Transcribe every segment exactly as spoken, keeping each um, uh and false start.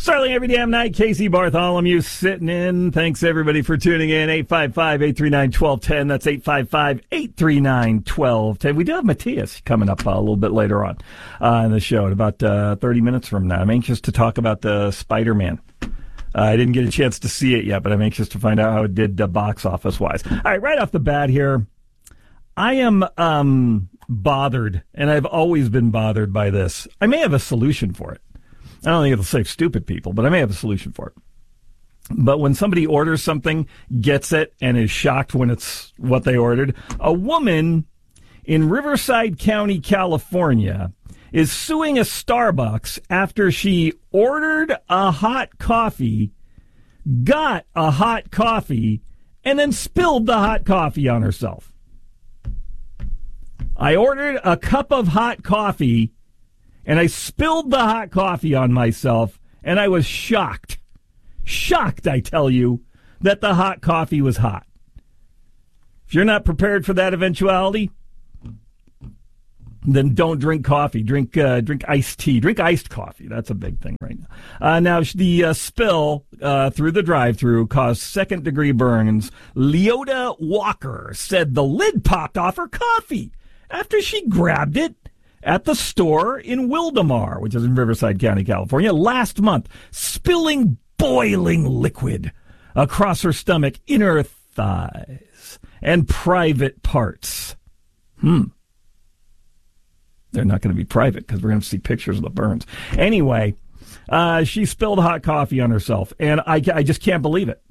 Starting every damn night, Casey Bartholomew sitting in. Thanks, everybody, for tuning in. eight five five, eight three nine, one two one zero. That's eight five five, eight three nine, one two one zero. We do have Matthias coming up uh, a little bit later on uh, in the show in about uh, thirty minutes from now. I'm anxious to talk about the Spider-Man. Uh, I didn't get a chance to see it yet, but I'm anxious to find out how it did uh, box office-wise. All right, right off the bat here, I am um, bothered, and I've always been bothered by this. I may have a solution for it. I don't think it'll save stupid people, but I may have a solution for it. But when somebody orders something, gets it, and is shocked when it's what they ordered, a woman in Riverside County, California, is suing a Starbucks after she ordered a hot coffee, got a hot coffee, and then spilled the hot coffee on herself. I ordered a cup of hot coffee, and I spilled the hot coffee on myself, and I was shocked. Shocked, I tell you, that the hot coffee was hot. If you're not prepared for that eventuality, then don't drink coffee. Drink uh, drink iced tea. Drink iced coffee. That's a big thing right now. Uh, now, the uh, spill uh, through the drive-thru caused second-degree burns. Leota Walker said the lid popped off her coffee after she grabbed it at the store in Wildomar, which is in Riverside County, California, last month, spilling boiling liquid across her stomach, inner thighs, and private parts. Hmm. They're not going to be private because we're going to see pictures of the burns. Anyway, uh, she spilled hot coffee on herself, and I, I just can't believe it.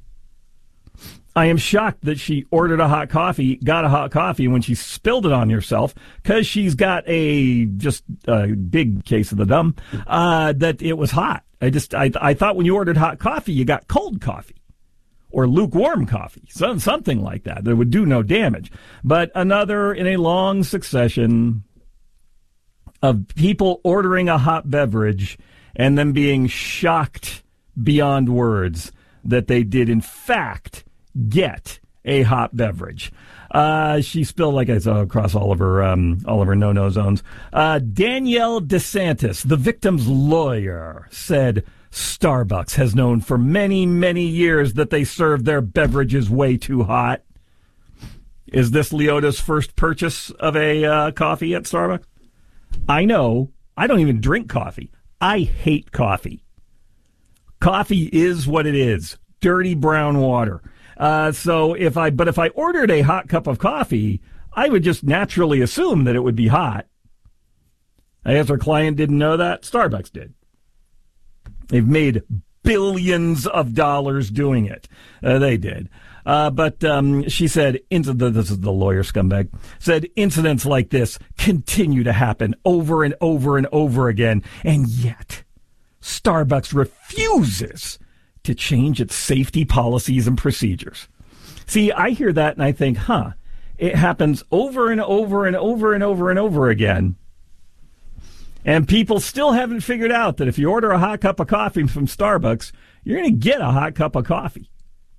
I am shocked that she ordered a hot coffee, got a hot coffee, when she spilled it on herself, because she's got a just a big case of the dumb, uh, that it was hot. I just I I thought when you ordered hot coffee, you got cold coffee or lukewarm coffee, some, something like that that would do no damage. But another in a long succession of people ordering a hot beverage and then being shocked beyond words that they did, in fact, get a hot beverage. Uh, she spilled, like I saw, across all of her um, all of her no-no zones. Uh, Danielle DeSantis, the victim's lawyer, said Starbucks has known for many, many years that they serve their beverages way too hot. Is this Leota's first purchase of a uh, coffee at Starbucks? I know. I don't even drink coffee. I hate coffee. Coffee is what it is. Dirty brown water. Uh, so if I, but if I ordered a hot cup of coffee, I would just naturally assume that it would be hot. I guess our client didn't know that. Starbucks did. They've made billions of dollars doing it. Uh, they did. Uh, but um, she said, this is the lawyer scumbag, said incidents like this continue to happen over and over and over again. And yet, Starbucks refuses to change its safety policies and procedures. See, I hear that and I think, huh, it happens over and over and over and over and over again. And people still haven't figured out that if you order a hot cup of coffee from Starbucks, you're going to get a hot cup of coffee.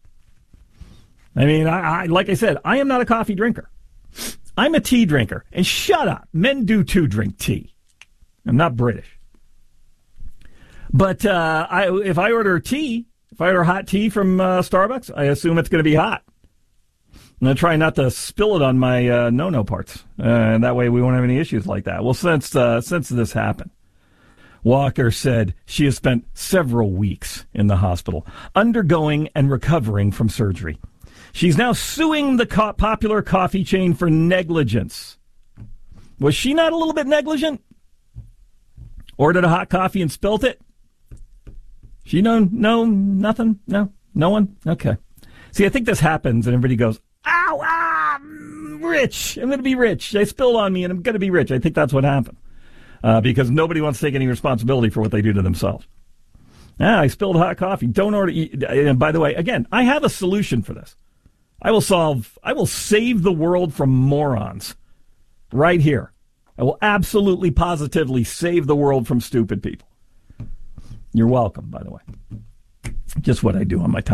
I mean, I, I like I said, I am not a coffee drinker. I'm a tea drinker. And shut up. Men do too drink tea. I'm not British. But uh, I, if I order tea, if I order hot tea from uh, Starbucks, I assume it's going to be hot. I'm going to try not to spill it on my uh, no-no parts. Uh, and that way we won't have any issues like that. Well, since uh, since this happened, Walker said she has spent several weeks in the hospital, undergoing and recovering from surgery. She's now suing the co- popular coffee chain for negligence. Was she not a little bit negligent? Ordered a hot coffee and spilt it? She no, no, nothing? No? No one? Okay. See, I think this happens and everybody goes, ow, ah, I'm rich. I'm going to be rich. They spilled on me and I'm going to be rich. I think that's what happened. Uh, because nobody wants to take any responsibility for what they do to themselves. Ah, I spilled hot coffee. Don't order. And by the way, again, I have a solution for this. I will solve, I will save the world from morons right here. I will absolutely, positively save the world from stupid people. You're welcome, by the way. Just what I do on my time off.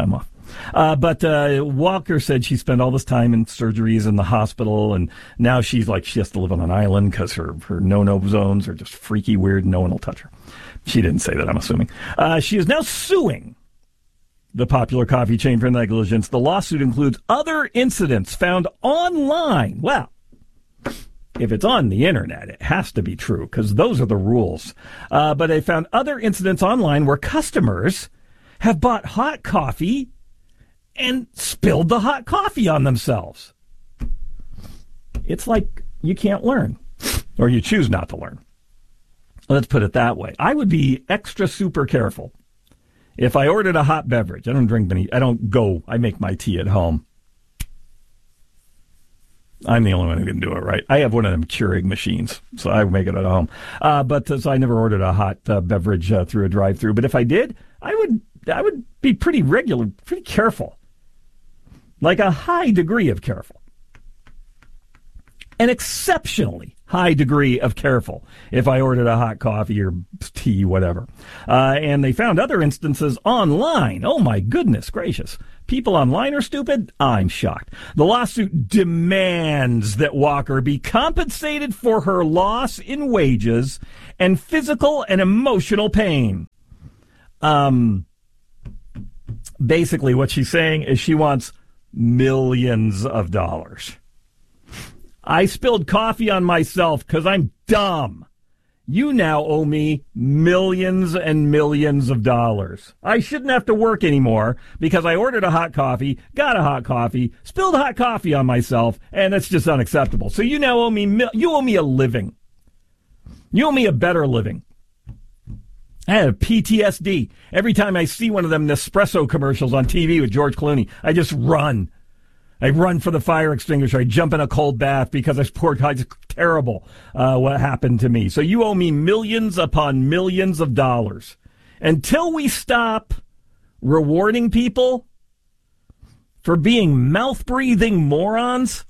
Uh, but uh, Walker said she spent all this time in surgeries in the hospital, and now she's like she has to live on an island because her, her no-no zones are just freaky weird. No one will touch her. She didn't say that, I'm assuming. Uh, she is now suing the popular coffee chain for negligence. The lawsuit includes other incidents found online. Well, if it's on the internet, it has to be true because those are the rules. Uh, but they found other incidents online where customers have bought hot coffee and spilled the hot coffee on themselves. It's like you can't learn, or you choose not to learn. Let's put it that way. I would be extra super careful if I ordered a hot beverage. I don't drink any. I don't go. I make my tea at home. I'm the only one who can do it right. I have one of them Keurig machines, so I make it at home. Uh, but uh, so I never ordered a hot uh, beverage uh, through a drive-through. But if I did, I would. I would be pretty regular, pretty careful, like a high degree of careful, an exceptionally high degree of careful if I ordered a hot coffee or tea, whatever. Uh, and they found other instances online. Oh, my goodness gracious. People online are stupid? I'm shocked. The lawsuit demands that Walker be compensated for her loss in wages and physical and emotional pain. Um, basically, what she's saying is she wants millions of dollars. I spilled coffee on myself because I'm dumb. You now owe me millions and millions of dollars. I shouldn't have to work anymore because I ordered a hot coffee, got a hot coffee, spilled hot coffee on myself, and it's just unacceptable. So you now owe me, you owe me a living. You owe me a better living. I have P T S D. Every time I see one of them Nespresso commercials on T V with George Clooney, I just run. I run for the fire extinguisher. I jump in a cold bath because I poor guy. It's terrible uh, what happened to me. So you owe me millions upon millions of dollars. Until we stop rewarding people for being mouth-breathing morons,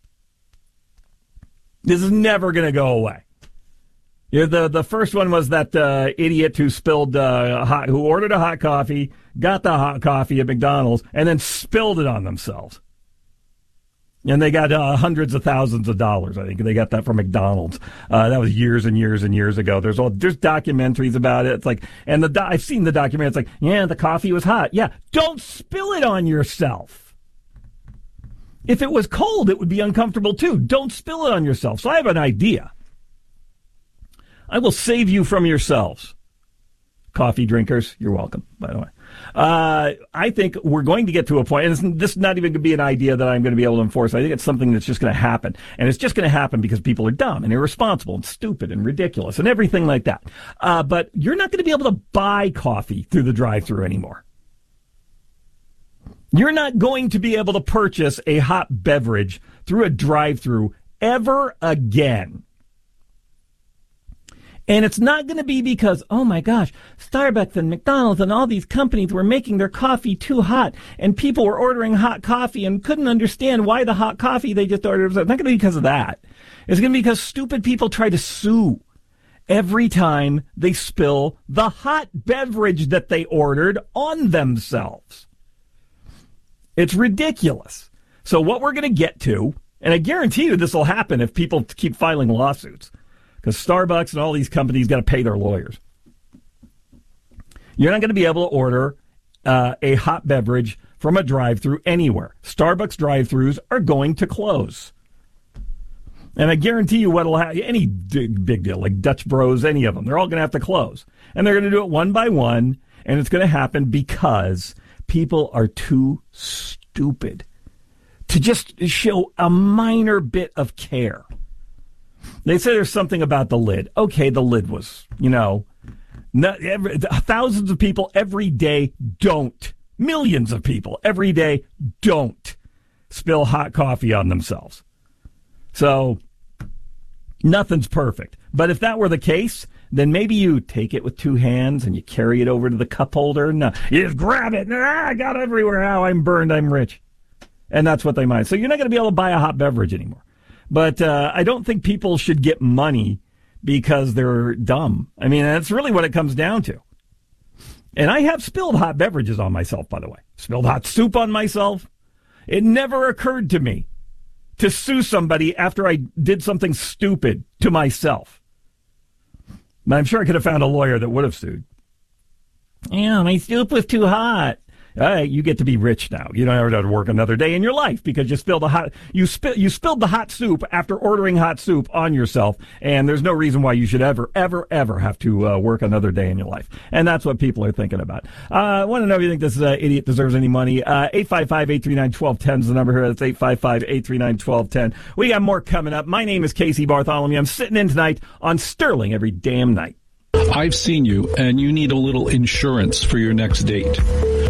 this is never going to go away. Yeah, the the first one was that uh, idiot who spilled uh, hot, who ordered a hot coffee, got the hot coffee at McDonald's, and then spilled it on themselves. And they got uh, hundreds of thousands of dollars. I think they got that from McDonald's. Uh, that was years and years and years ago. There's all there's documentaries about it. It's like, and the do- I've seen the documentary. It's like, yeah, the coffee was hot. Yeah, don't spill it on yourself. If it was cold, it would be uncomfortable too. Don't spill it on yourself. So I have an idea. I will save you from yourselves. Coffee drinkers, you're welcome, by the way. Uh, I think we're going to get to a point, and this is not even going to be an idea that I'm going to be able to enforce. I think it's something that's just going to happen. And it's just going to happen because people are dumb and irresponsible and stupid and ridiculous and everything like that. Uh, but you're not going to be able to buy coffee through the drive-thru anymore. You're not going to be able to purchase a hot beverage through a drive-thru ever again. And it's not going to be because, oh my gosh, Starbucks and McDonald's and all these companies were making their coffee too hot and people were ordering hot coffee and couldn't understand why the hot coffee they just ordered. It's not going to be because of that. It's going to be because stupid people try to sue every time they spill the hot beverage that they ordered on themselves. It's ridiculous. So what we're going to get to, and I guarantee you this will happen if people keep filing lawsuits, because Starbucks and all these companies got to pay their lawyers. You're not going to be able to order uh, a hot beverage from a drive-thru anywhere. Starbucks drive-thrus are going to close. And I guarantee you what'll happen, any big deal, like Dutch Bros, any of them, they're all going to have to close. And they're going to do it one by one, and it's going to happen because people are too stupid to just show a minor bit of care. They say there's something about the lid. Okay, the lid was, you know, not every, thousands of people every day don't. Millions of people every day don't spill hot coffee on themselves. So nothing's perfect. But if that were the case, then maybe you take it with two hands and you carry it over to the cup holder. No, you just grab it. Ah, I got it everywhere. Now I'm burned. I'm rich. And that's what they might. So you're not going to be able to buy a hot beverage anymore. But uh, I don't think people should get money because they're dumb. I mean, that's really what it comes down to. And I have spilled hot beverages on myself, by the way. Spilled hot soup on myself. It never occurred to me to sue somebody after I did something stupid to myself. I'm sure I could have found a lawyer that would have sued. Yeah, my soup was too hot. All right, you get to be rich now. You don't ever have to work another day in your life because you spilled the hot you spill you spilled the hot soup after ordering hot soup on yourself, and there's no reason why you should ever, ever, ever have to uh, work another day in your life. And that's what people are thinking about. Uh, I want to know if you think this uh, idiot deserves any money. Uh, eight five five, eight three nine, one two one zero is the number here. That's eight five five, eight three nine, one two one zero. We got more coming up. My name is Casey Bartholomew. I'm sitting in tonight on Sterling every damn night. I've seen you, and you need a little insurance for your next date.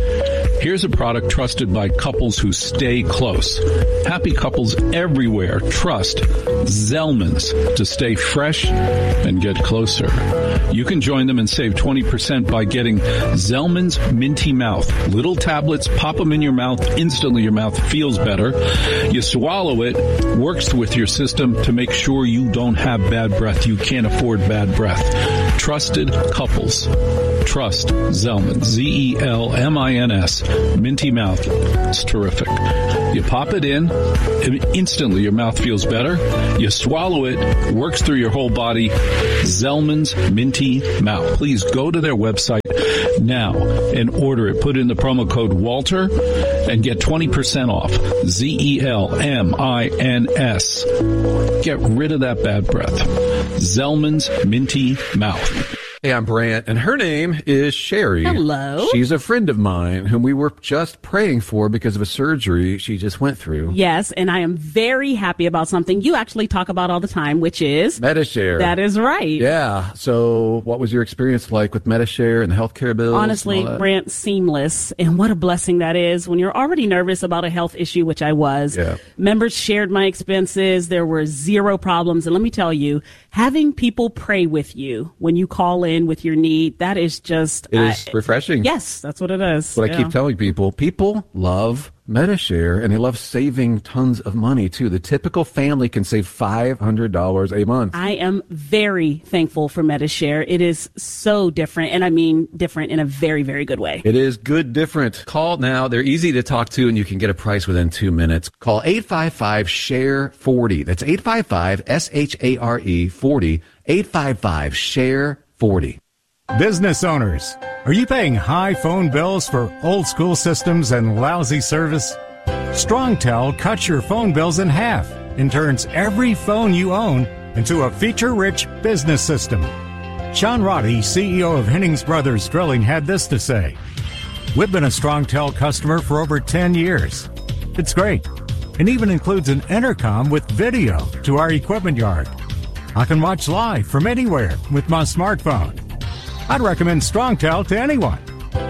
Here's a product trusted by couples who stay close. Happy couples everywhere trust Zellman's to stay fresh and get closer. You can join them and save twenty percent by getting Zellman's Minty Mouth. Little tablets, pop them in your mouth. Instantly your mouth feels better. You swallow it, works with your system to make sure you don't have bad breath. You can't afford bad breath. Trusted couples. Trust Zellman. Z E L M I N S. Minty Mouth. It's terrific. You pop it in, and instantly your mouth feels better. You swallow it, works through your whole body. Zellman's Minty Mouth. Please go to their website now and order it. Put in the promo code Walter and get twenty percent off. Z E L M I N S. Get rid of that bad breath. Zellman's Minty Mouth. Hey, I'm Brant, and her name is Sherry. Hello. She's a friend of mine whom we were just praying for because of a surgery she just went through. Yes, and I am very happy about something you actually talk about all the time, which is Medi-Share. That is right. Yeah. So what was your experience like with Medi-Share and the healthcare bills? Honestly, Brant, seamless. And what a blessing that is when you're already nervous about a health issue, which I was. Yeah. Members shared my expenses. There were zero problems. And let me tell you, having people pray with you when you call in with your need, that is just it is uh, refreshing. Yes, that's what it is. What yeah. I keep telling people, people love Medi-Share, and they love saving tons of money, too. The typical family can save five hundred dollars a month. I am very thankful for Medi-Share. It is so different, and I mean different in a very, very good way. It is good different. Call now. They're easy to talk to, and you can get a price within two minutes. Call eight five five, S H A R E, forty. That's eight five five, S H A R E, forty. eight five five, S H A R E, forty. Business owners, are you paying high phone bills for old school systems and lousy service? StrongTel cuts your phone bills in half and turns every phone you own into a feature-rich business system. Sean Roddy, C E O of Hennings Brothers Drilling, had this to say. We've been a StrongTel customer for over ten years. It's great. It even includes an intercom with video to our equipment yard. I can watch live from anywhere with my smartphone. I'd recommend StrongTel to anyone.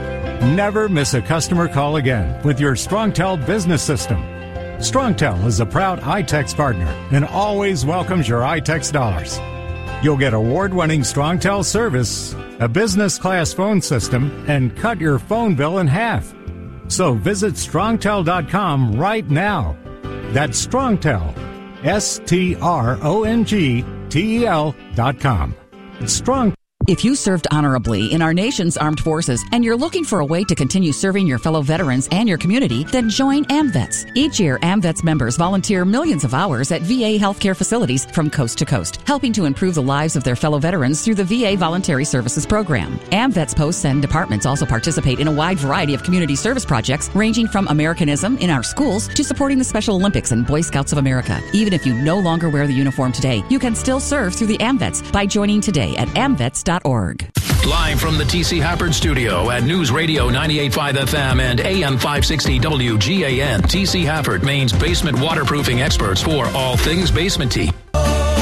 Never miss a customer call again with your StrongTel business system. StrongTel is a proud iTex partner and always welcomes your iTex dollars. You'll get award-winning StrongTel service, a business-class phone system, and cut your phone bill in half. So visit strongtel dot com right now. That's StrongTel, S T R O N G T E L dot com. It's Strong. If you served honorably in our nation's armed forces and you're looking for a way to continue serving your fellow veterans and your community, then join AMVETS. Each year, AMVETS members volunteer millions of hours at V A healthcare facilities from coast to coast, helping to improve the lives of their fellow veterans through the V A Voluntary Services Program. AMVETS posts and departments also participate in a wide variety of community service projects, ranging from Americanism in our schools to supporting the Special Olympics and Boy Scouts of America. Even if you no longer wear the uniform today, you can still serve through the AMVETS by joining today at amvets dot org. Live from the T C Hafford studio at News Radio ninety-eight point five F M and A M five sixty W G A N. T C Hafford, Maine's basement waterproofing experts for all things basement-y.